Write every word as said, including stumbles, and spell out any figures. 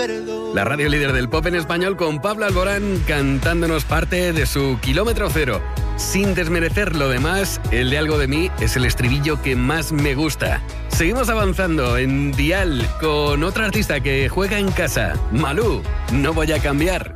perdón. La radio líder del pop en español con Pablo Alborán cantándonos parte de su Kilómetro Cero. Sin desmerecer lo demás, el de Algo de mí es el estribillo que más me gusta. Seguimos avanzando en Dial con otra artista que juega en casa, Malú, No voy a cambiar.